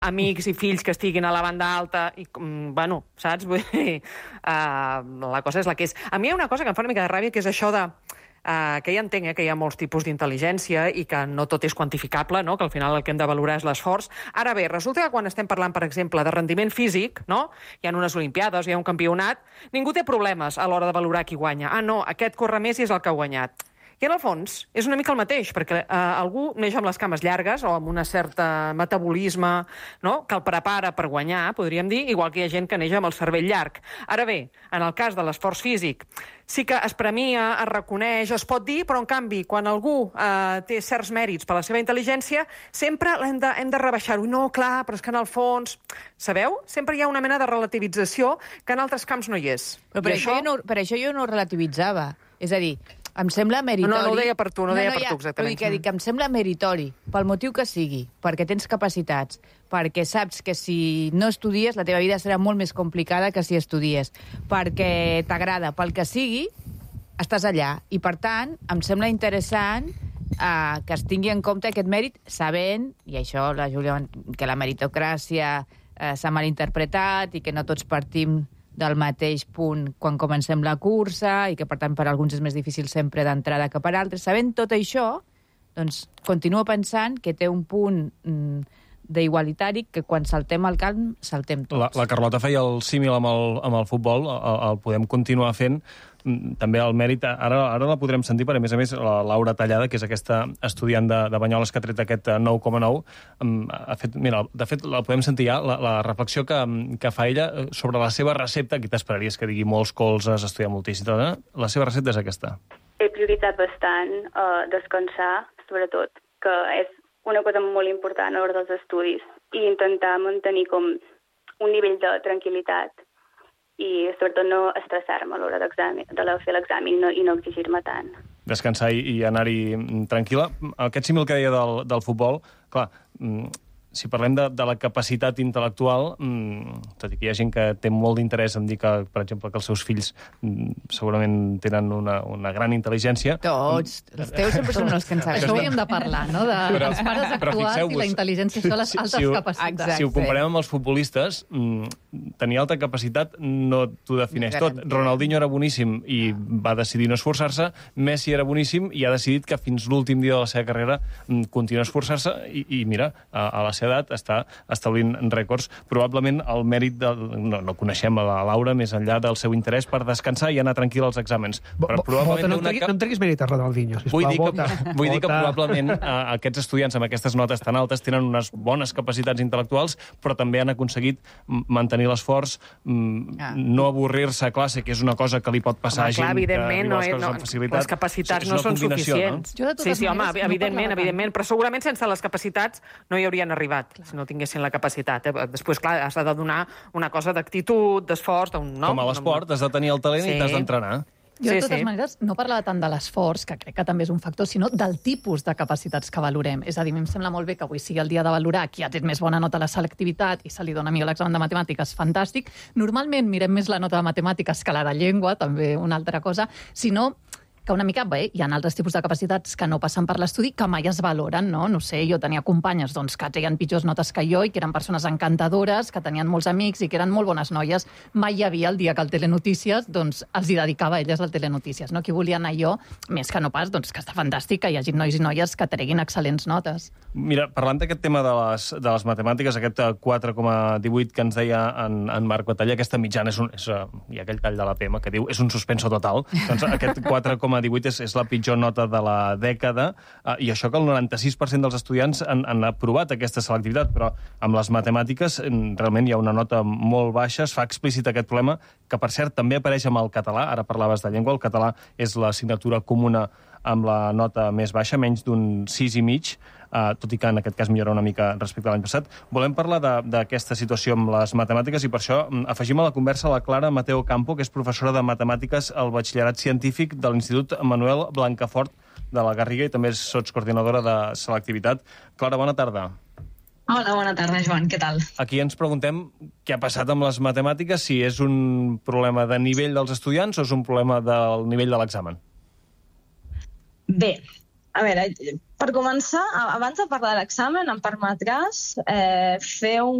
amics i fills que estiguin a la banda alta, i, bueno, saps? Vull dir, la cosa és la que és. A mi hi ha una cosa que em fa una mica de ràbia, que és això de... que ja entenc que hi ha molts tipus d'intel·ligència i que no tot és quantificable, no? Que al final el que hem de valorar és l'esforç. Ara bé, resulta que quan estem parlant, per exemple, de rendiment físic, no? Hi ha unes olimpiades, hi ha un campionat, ningú té problemes a l'hora de valorar qui guanya. Ah, no, aquest corre més i és el que ha guanyat. I en el fons és una mica el mateix, perquè algú neix amb les cames llargues o amb un cert metabolisme, no? Que el prepara per guanyar, podríem dir, igual que hi ha gent que neix amb el cervell llarg. Ara bé, en el cas de l'esforç físic, sí que es premia, es reconeix, es pot dir, però en canvi, quan algú té certs mèrits per la seva intel·ligència, sempre hem de rebaixar-ho. No, clar, però és que en el fons... Sabeu? Sempre hi ha una mena de relativització que en altres camps no hi és. Però per això jo no relativitzava. És a dir, em sembla meritori... No ho deia per tu, no deia per tu, exactament. Però dic que em sembla meritori, pel motiu que sigui, perquè tens capacitats, perquè saps que si no estudies la teva vida serà molt més complicada que si estudies, perquè t'agrada, pel que sigui, estàs allà. I, per tant, em sembla interessant que es tingui en compte aquest mèrit, sabent, i això la Júlia, que la meritocràcia s'ha malinterpretat i que no tots partim del mateix punt quan comencem la cursa i que, per tant, per alguns és més difícil sempre d'entrada que per altres. Sabent tot això, doncs, continuo pensant que té un punt d'igualitari que quan saltem al camp, saltem tots. La Carlota feia el símil amb el futbol, el podem continuar fent. També el mèrit, ara la podrem sentir, però a més, la Laura Tallada, que és aquesta estudiant de Banyoles que ha tret aquest 9,9, de fet, la podem sentir ja, la reflexió que fa ella sobre la seva recepta, aquí t'esperaries que digui molts colzes, estudiar moltíssim, la seva recepta és aquesta. He prioritzat bastant descansar, sobretot, que és una cosa molt important a l'hora dels estudis, i intentar mantenir com un nivell de tranquil·litat i sobretot no estressar-me a l'hora de fer l'examen i no exigir-me tant. Descansar i anar-hi tranquil·la. Aquest símil que deia del futbol, clar, si parlem de la capacitat intel·lectual, tot i que hi ha gent que té molt d'interès en dir que, per exemple, que els seus fills segurament tenen una gran intel·ligència... Tots. Els teus sempre són els que ens Això hauríem de parlar, no? Dels pares actuals i la intel·ligència, això, les altes capacitats. Si ho comparem amb els futbolistes, tenir alta capacitat no t'ho defineix tot. Ronaldinho era boníssim i va decidir no esforçar-se, Messi era boníssim i ha decidit que fins l'últim dia de la seva carrera continua a esforçar-se i mira, a la seva edat està establint rècords. Probablement el mèrit no coneixem a la Laura més enllà del seu interès per descansar i anar tranquil als exàmens. No em treguis mèrit a Ronaldinho, sisplau. Vull dir que probablement aquests estudiants amb aquestes notes tan altes tenen unes bones capacitats intel·lectuals, però també han aconseguit mantenir l'esforç, no avorrir-se a classe, que és una cosa que li pot passar a gent que viu les coses amb facilitat. Les capacitats no són suficients. Sí, home, evidentment, però segurament sense les capacitats no hi haurien arribat, si no tinguessin la capacitat. Després, clar, has de donar una cosa d'actitud, d'esforç... Com a l'esport, has de tenir el talent i t'has d'entrenar. Jo, de totes maneres, no parlava tant de l'esforç, que crec que també és un factor, sinó del tipus de capacitats que valorem. És a dir, a mi em sembla molt bé que avui sigui el dia de valorar qui ha tret més bona nota a la selectivitat i se li dona millor l'examen de matemàtiques, fantàstic. Normalment mirem més la nota de matemàtiques que la de llengua, també una altra cosa, sinó que una mica, bé, hi ha altres tipus de capacitats que no passen per l'estudi, que mai es valoren, no? No sé, jo tenia companyes doncs, que treien pitjors notes que jo i que eren persones encantadores, que tenien molts amics i que eren molt bones noies. Mai hi havia el dia que el Telenotícies doncs, els hi dedicava a elles al Telenotícies. No? Qui volia anar jo, més que no pas, doncs, que està fantàstic que hi hagi nois i noies que treguin excel·lents notes. Mira, parlant d'aquest tema de les matemàtiques, aquest 4,18 que ens deia en Marc Batalla, aquesta mitjana hi ha aquell tall de la PM que diu és un suspenso total. Doncs aquest 4,18 és la pitjor nota de la dècada, i això que el 96% dels estudiants han aprovat aquesta selectivitat, però amb les matemàtiques realment hi ha una nota molt baixa, es fa explícit aquest problema, que per cert també apareix amb el català, ara parlaves de llengua, el català és l'assignatura comuna amb la nota més baixa, menys d'un 6,5, tot i que en aquest cas millora una mica respecte a l'any passat. Volem parlar d'aquesta situació amb les matemàtiques i per això afegim a la conversa la Clara Mateo Campo, que és professora de matemàtiques al batxillerat científic de l'Institut Manuel Blancafort de la Garriga i també és sotscoordinadora de selectivitat. Clara, bona tarda. Hola, bona tarda, Joan, què tal? Aquí ens preguntem què ha passat amb les matemàtiques, si és un problema de nivell dels estudiants o és un problema del nivell de l'examen. Bé, A veure, per començar, abans de parlar de l'examen, em permetràs fer un